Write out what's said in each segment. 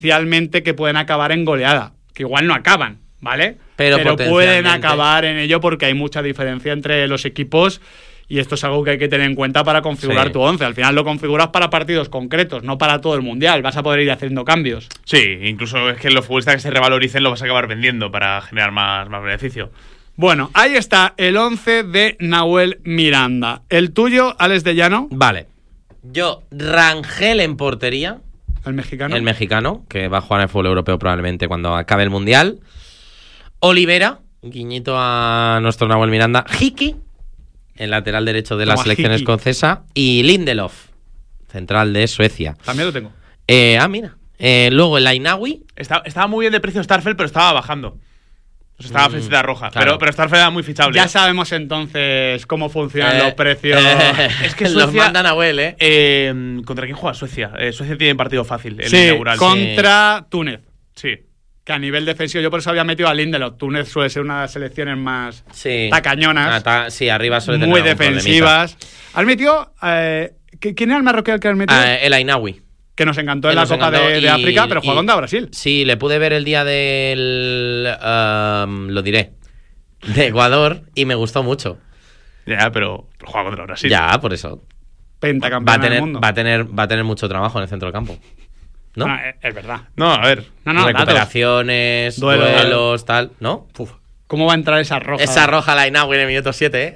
potencialmente que pueden acabar en goleada, que igual no acaban, ¿vale? Pero pueden acabar en ello porque hay mucha diferencia entre los equipos y esto es algo que hay que tener en cuenta para configurar tu 11. Al final lo configuras para partidos concretos, no para todo el mundial. Vas a poder ir haciendo cambios. Sí, incluso es que los futbolistas que se revaloricen lo vas a acabar vendiendo para generar más beneficio. Bueno, ahí está el 11 de Nahuel Miranda. ¿El tuyo, Alex de Llano? Vale. Yo, Rangel en portería. ¿El mexicano? El mexicano, que va a jugar en el fútbol europeo probablemente cuando acabe el mundial. Olivera, guiñito a nuestro Nahuel Miranda. Hickey, el lateral derecho de la selección escocesa. Y Lindelof, central de Suecia. También lo tengo. Mira. Luego el Ainawi. Estaba muy bien de precio Starfelt, pero estaba bajando. Estaba flechita roja, claro. pero Starfelt era muy fichable. Ya sabemos entonces cómo funcionan los precios. Es que Suecia, los manda Nahuel, ¿Contra quién juega Suecia? Suecia tiene partido fácil, el sí, inaugural. Contra Túnez. Sí. Que a nivel defensivo, yo por eso había metido a Lindelof. Túnez suele ser una de las selecciones más tacañonas. Sí, arriba suele tener muy defensivas. ¿Has metido? ¿Quién era el marroquí que has metido? El Ainawi. Que nos encantó en la Copa de África, pero juega contra Brasil. Sí, le pude ver el día del... lo diré. De Ecuador y me gustó mucho. Ya, pero juega contra Brasil. Ya, por eso. Pentacampeón del mundo. Va a tener mucho trabajo en el centro del campo. ¿No? Bueno, es verdad. No, a ver. Recuperaciones, duelos, tal, ¿no? Uf. ¿Cómo va a entrar esa roja? Esa roja la Inaui en el minuto 7,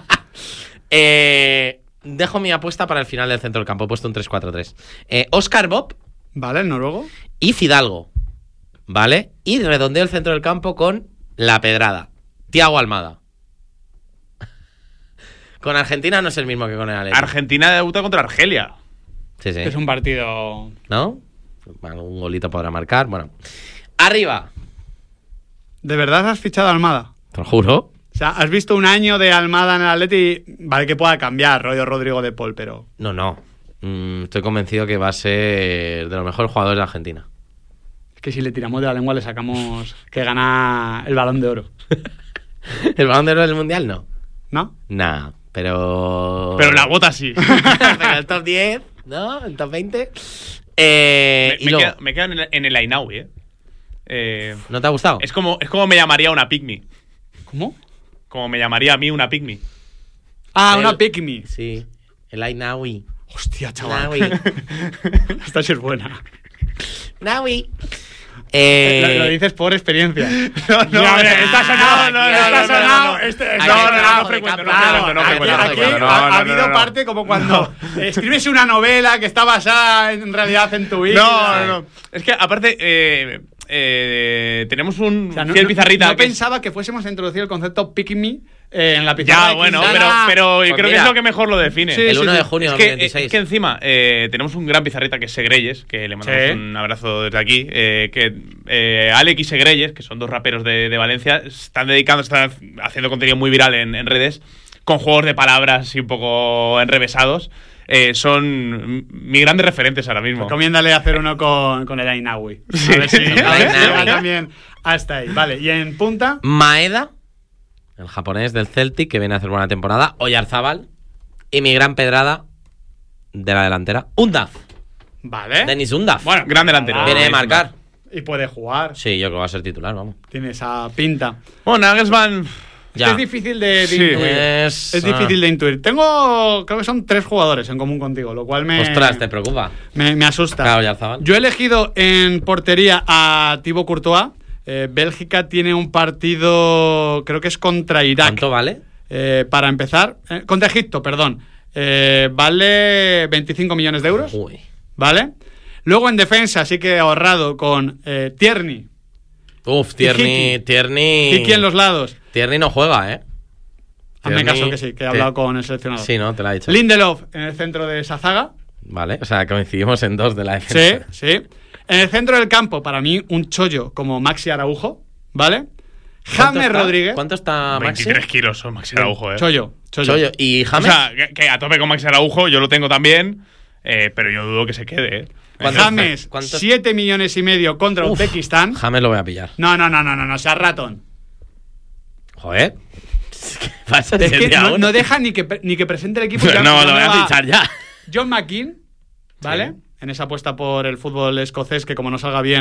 Dejo mi apuesta para el final del centro del campo. He puesto un 3-4-3. Oscar Bob. Vale, el noruego. Y Fidalgo. ¿Vale? Y redondeo el centro del campo con la pedrada. Thiago Almada. Con Argentina no es el mismo que con el Atleti. Argentina debuta contra Argelia. Sí. Es un partido... ¿No? Algún golito podrá marcar. Bueno. Arriba. ¿De verdad has fichado a Almada? Te lo juro. O sea, has visto un año de Almada en el Atleti, vale que pueda cambiar, rollo Rodrigo de Paul, pero... No. Estoy convencido que va a ser de los mejores jugadores de Argentina. Es que si le tiramos de la lengua le sacamos que gana el Balón de Oro. ¿El Balón de Oro del Mundial no? ¿No? Nah, pero... Pero la bota sí. Pero el top 10, ¿no? El top 20. Me quedo en el Ainaui, ¿No te ha gustado? Es como me llamaría una pygmy. ¿Cómo? Como me llamaría a mí una pygmy. Una pygmy. Sí, el Ainaui. Hostia, chaval. Naui. Esta sí es buena. Naui. Lo dices por experiencia. No, está sonado. No frecuento. Ha habido parte como cuando escribes una novela que está basada en realidad en tu vida. No. Es que aparte tenemos un fiel pizarrita. No pensaba que fuésemos a introducir el concepto pick me en la pizarra. Ya, bueno, pero pues creo que es lo que mejor lo define. Sí, el 1 de junio del 2016. Es que encima tenemos un gran pizarrita que es Segreyes, que le mandamos un abrazo desde aquí. Alec y Segreyes, que son dos raperos de Valencia, están haciendo contenido muy viral en redes, con juegos de palabras y un poco enrevesados. Son mis grandes referentes ahora mismo. Recomiéndale hacer uno con el Ainaui. Sí. A ver si llega también hasta ahí. Vale, y en punta... Maeda, el japonés del Celtic, que viene a hacer buena temporada. Oyarzábal. Y mi gran pedrada de la delantera, Undaf. Vale. Denis Undaf. Bueno, gran delantero. Viene de marcar. Y puede jugar. Sí, yo creo que va a ser titular, vamos. Tiene esa pinta. Bueno, Nagelsmann... Ya. Es difícil de intuir. Es difícil de intuir. Creo que son 3 jugadores en común contigo, lo cual Ostras, ¿te preocupa? Me asusta. Claro, Oyarzábal. Yo he elegido en portería a Thibaut Courtois. Bélgica tiene un partido, creo que es contra Irak. ¿Cuánto vale? Para empezar, contra Egipto, perdón. Vale 25 millones de euros. Uy. ¿Vale? Luego en defensa sí que he ahorrado con Tierney. Tierney. Hickey en los lados. Tierney no juega, Hazme caso que sí, que he hablado con el seleccionador. Sí, no, te lo ha dicho. Lindelof en el centro de esa zaga. Vale, o sea, coincidimos en 2 de la defensa. Sí. En el centro del campo, para mí, un chollo como Maxi Araujo, ¿vale? James Rodríguez. ¿Cuánto está Maxi? 23 kilos son Maxi Araujo, Chollo. ¿Y James? O sea, que a tope con Maxi Araujo, yo lo tengo también, pero yo dudo que se quede, James, 7 millones y medio contra Uzbekistán. James lo voy a pillar. No, sea ratón. Joder. ¿Qué pasa? Es que no deja ni que presente el equipo. No, lo voy a fichar ya. John McGinn, ¿vale? Sí. En esa apuesta por el fútbol escocés, que como no salga bien,